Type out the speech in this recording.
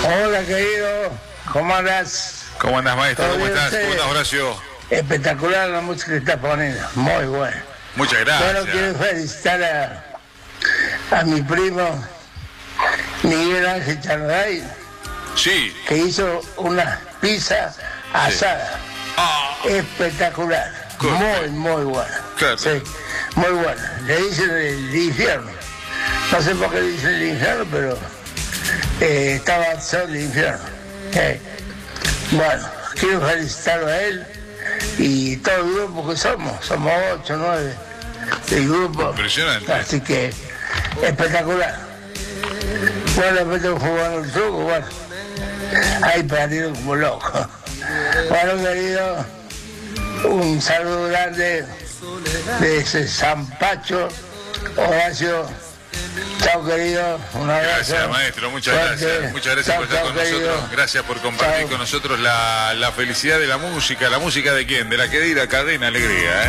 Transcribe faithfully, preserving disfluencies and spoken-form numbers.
Hola, querido. ¿Cómo andás? ¿Cómo andás, maestro? ¿Cómo estás? Usted? ¿Cómo estás, Horacio? Espectacular la música que está poniendo. Muy buena. Muchas gracias. Bueno, quiero felicitar a, a mi primo Miguel Ángel Charday, Sí. que hizo una pizza asada. Ah, Espectacular. Correcto. Muy, muy buena. Claro. Sí, muy buena. Le dicen el infierno. No sé por qué le dicen el infierno, pero eh, está avanzado el infierno. Eh, Bueno, quiero felicitarlo a él y todo el grupo que somos. Somos ocho, nueve del grupo. Impresionante. Así que espectacular. Bueno, después tengo jugando el truco, bueno. Ahí perdido como loco. Bueno, querido, un saludo grande de ese San Pacho, Horacio. Chao, querido, un abrazo. Gracias, maestro, muchas Suerte. gracias. Muchas gracias Chao, por estar chao, con querido. nosotros. Gracias por compartir Chao. con nosotros la, la felicidad de la música. ¿La música de quién? De la querida Cadena Alegría, ¿eh?